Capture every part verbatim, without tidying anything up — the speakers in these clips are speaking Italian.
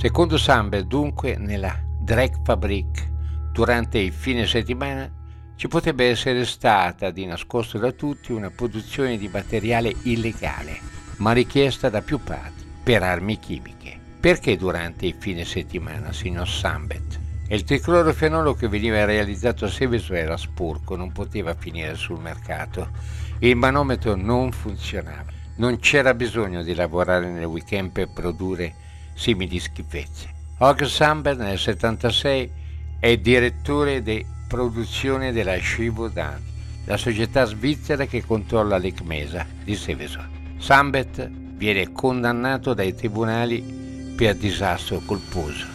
Secondo Sambet, dunque, nella Dreckfabrik, durante il fine settimana, ci potrebbe essere stata, di nascosto da tutti, una produzione di materiale illegale, ma richiesta da più parti per armi chimiche. Perché durante il fine settimana, signor Sambet? Il triclorofenolo che veniva realizzato a Seveso era sporco, non poteva finire sul mercato. Il manometro non funzionava. Non c'era bisogno di lavorare nel weekend per produrre simili schifezze. Jorg Sambet nel settantasei è direttore di produzione della Givaudan, la società svizzera che controlla l'Ecmesa di Seveso. Sambet viene condannato dai tribunali per disastro colposo.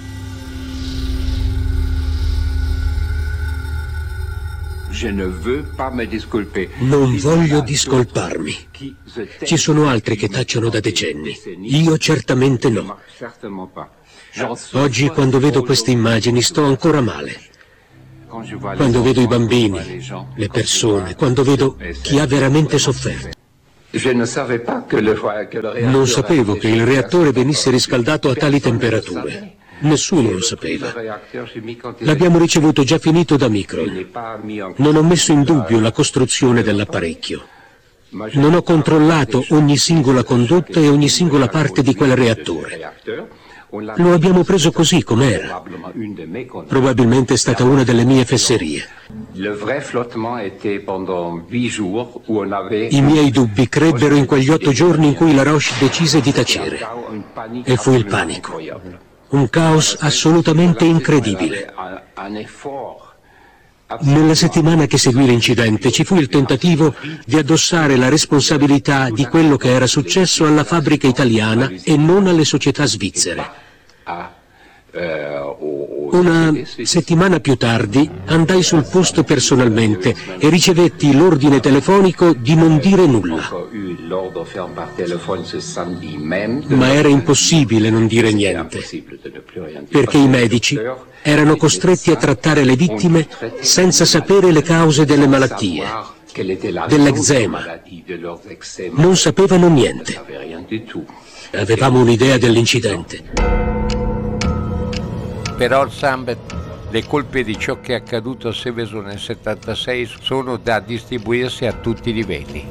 Non voglio discolparmi. Ci sono altri che tacciono da decenni. Io certamente no. Oggi, quando vedo queste immagini, sto ancora male. Quando vedo i bambini, le persone, quando vedo chi ha veramente sofferto. Non sapevo che il reattore venisse riscaldato a tali temperature. Nessuno lo sapeva. L'abbiamo ricevuto già finito da Micron. Non ho messo in dubbio la costruzione dell'apparecchio. Non ho controllato ogni singola condotta e ogni singola parte di quel reattore. Lo abbiamo preso così com'era. Probabilmente è stata una delle mie fesserie. I miei dubbi crebbero in quegli otto giorni in cui la Roche decise di tacere. E fu il panico. Un caos assolutamente incredibile. Nella settimana che seguì l'incidente ci fu il tentativo di addossare la responsabilità di quello che era successo alla fabbrica italiana e non alle società svizzere. Una settimana più tardi andai sul posto personalmente e ricevetti l'ordine telefonico di non dire nulla. Ma era impossibile non dire niente, perché i medici erano costretti a trattare le vittime senza sapere le cause delle malattie, dell'eczema. Non sapevano niente. Avevamo un'idea dell'incidente. Per Jorg Sambet le colpe di ciò che è accaduto a Seveso nel settantasei sono da distribuirsi a tutti i livelli.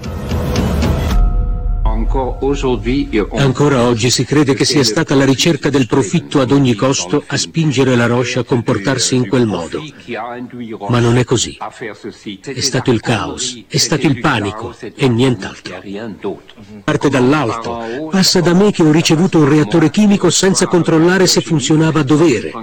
Ancora oggi si crede che sia stata la ricerca del profitto ad ogni costo a spingere la Roche a comportarsi in quel modo. Ma non è così. È stato il caos, è stato il panico e nient'altro. Parte dall'alto. Passa da me che ho ricevuto un reattore chimico senza controllare se funzionava a dovere.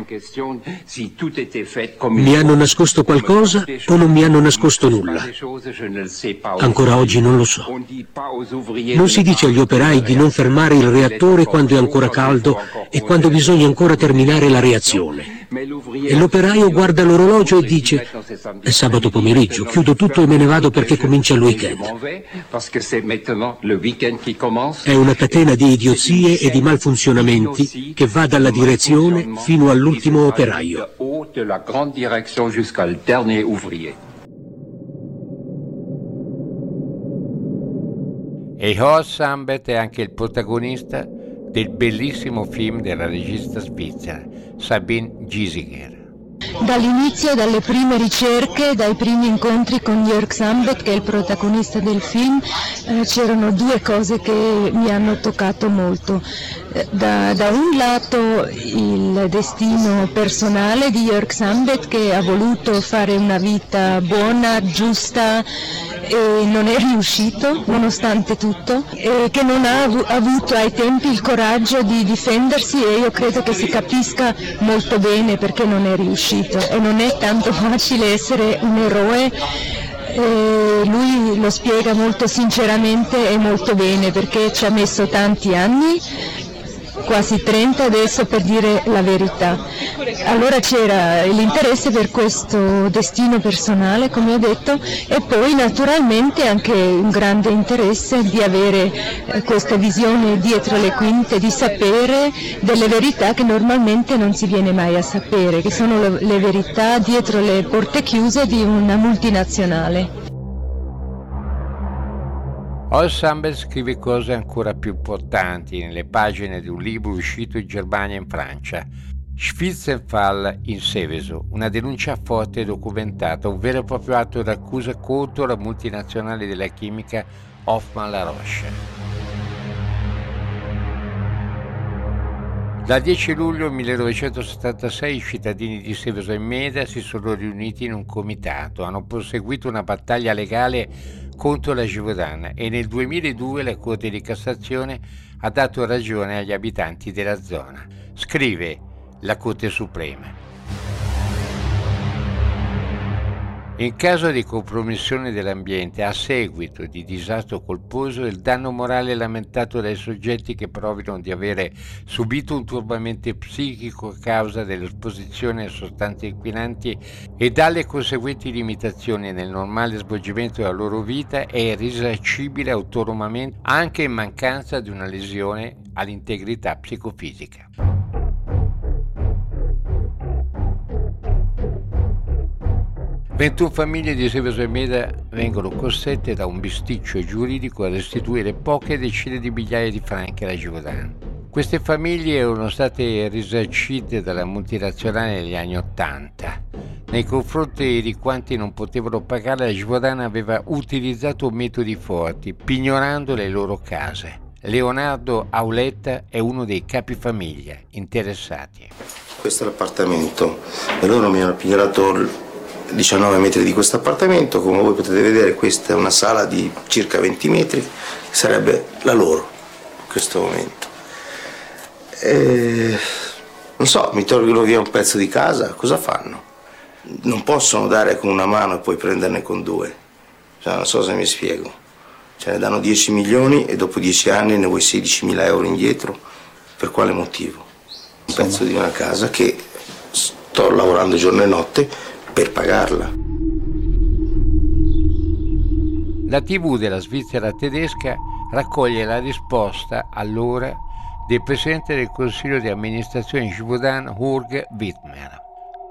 Mi hanno nascosto qualcosa o non mi hanno nascosto nulla? Ancora oggi non lo so. Non si dice agli operai di non fermare il reattore quando è ancora caldo e quando bisogna ancora terminare la reazione. E l'operaio guarda l'orologio e dice: è sabato pomeriggio, chiudo tutto e me ne vado perché comincia il weekend. È una catena di idiozie e di malfunzionamenti che va dalla direzione fino all'ultimo operaio. E Jorg Sambet è anche il protagonista del bellissimo film della regista svizzera Sabine Giesinger. Dall'inizio, dalle prime ricerche, dai primi incontri con Jorg Sambet, che è il protagonista del film, eh, c'erano due cose che mi hanno toccato molto. Da, da un lato il destino personale di Jorg Sambet, che ha voluto fare una vita buona, giusta, e non è riuscito nonostante tutto, e che non ha av- avuto ai tempi il coraggio di difendersi, e io credo che si capisca molto bene perché non è riuscito. E non è tanto facile essere un eroe. E lui lo spiega molto sinceramente e molto bene, perché ci ha messo tanti anni, quasi trenta adesso, per dire la verità. Allora c'era l'interesse per questo destino personale, come ho detto, e poi naturalmente anche un grande interesse di avere questa visione dietro le quinte, di sapere delle verità che normalmente non si viene mai a sapere, che sono le, le verità dietro le porte chiuse di una multinazionale. Ol Sambet scrive cose ancora più importanti nelle pagine di un libro uscito in Germania e in Francia, Spitzenfall in Seveso, una denuncia forte e documentata, un vero e proprio atto d'accusa contro la multinazionale della chimica Hoffmann-La Roche. Dal dieci luglio millenovecentosettantasei i cittadini di Seveso e Meda si sono riuniti in un comitato, hanno proseguito una battaglia legale contro la Givaudan e nel duemiladue la Corte di Cassazione ha dato ragione agli abitanti della zona. Scrive la Corte Suprema. In caso di compromissione dell'ambiente a seguito di disastro colposo, il danno morale lamentato dai soggetti che provino di avere subito un turbamento psichico a causa dell'esposizione a sostanze inquinanti e dalle conseguenti limitazioni nel normale svolgimento della loro vita è risarcibile autonomamente anche in mancanza di una lesione all'integrità psicofisica. ventuno famiglie di Seveso e Meda vengono costrette da un bisticcio giuridico a restituire poche decine di migliaia di franchi alla Givaudan. Queste famiglie erano state risarcite dalla multinazionale negli anni Ottanta. Nei confronti di quanti non potevano pagare, la Givaudan aveva utilizzato metodi forti, pignorando le loro case. Leonardo Auletta è uno dei capifamiglia interessati. Questo è l'appartamento e loro mi hanno pignorato diciannove metri di questo appartamento. Come voi potete vedere, questa è una sala di circa venti metri, sarebbe la loro in questo momento. E, non so, mi tolgono via un pezzo di casa, cosa fanno? Non possono dare con una mano e poi prenderne con due, cioè, non so se mi spiego. Cioè, ne danno dieci milioni e dopo dieci anni ne vuoi sedicimila euro indietro, per quale motivo? Un pezzo di una casa che sto lavorando giorno e notte per pagarla. La tivù della Svizzera tedesca raccoglie la risposta allora del presidente del Consiglio di amministrazione Givaudan, Jürg Wittmer.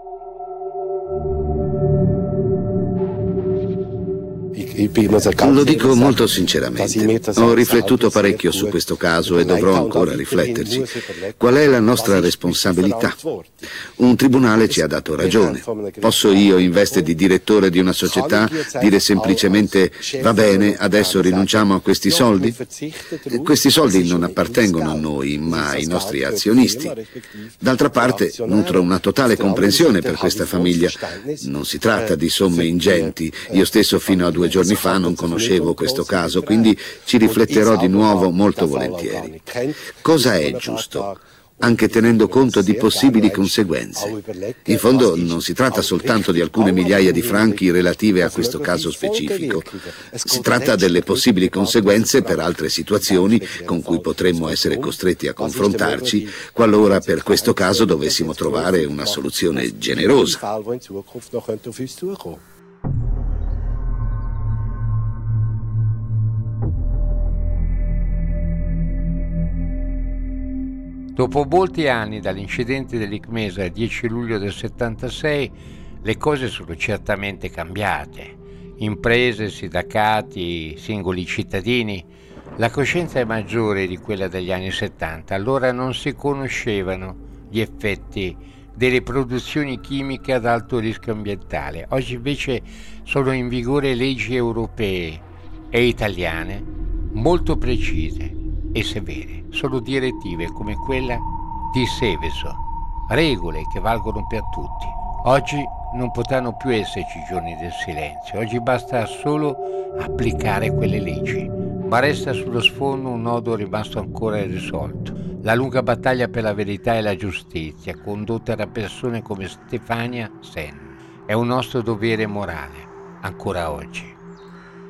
Lo dico molto sinceramente, ho riflettuto parecchio su questo caso e dovrò ancora rifletterci. Qual è la nostra responsabilità? Un tribunale ci ha dato ragione. Posso io, in veste di direttore di una società, dire semplicemente va bene, adesso rinunciamo a questi soldi? Questi soldi non appartengono a noi, ma ai nostri azionisti. D'altra parte, nutro una totale comprensione per questa famiglia. Non si tratta di somme ingenti. Io stesso fino a due giorni fa non conoscevo questo caso, quindi ci rifletterò di nuovo molto volentieri. Cosa è giusto? Anche tenendo conto di possibili conseguenze. In fondo non si tratta soltanto di alcune migliaia di franchi relative a questo caso specifico. Si tratta delle possibili conseguenze per altre situazioni con cui potremmo essere costretti a confrontarci qualora per questo caso dovessimo trovare una soluzione generosa. Dopo molti anni dall'incidente dell'Icmesa il dieci luglio del settantasei, le cose sono certamente cambiate. Imprese, sindacati, singoli cittadini, la coscienza è maggiore di quella degli anni settanta. Allora non si conoscevano gli effetti delle produzioni chimiche ad alto rischio ambientale. Oggi invece sono in vigore leggi europee e italiane molto precise e severe. Sono direttive come quella di Seveso, regole che valgono per tutti. Oggi non potranno più esserci giorni del silenzio, oggi basta solo applicare quelle leggi, ma resta sullo sfondo un nodo rimasto ancora irrisolto. La lunga battaglia per la verità e la giustizia, condotta da persone come Stefania Sen, è un nostro dovere morale, ancora oggi.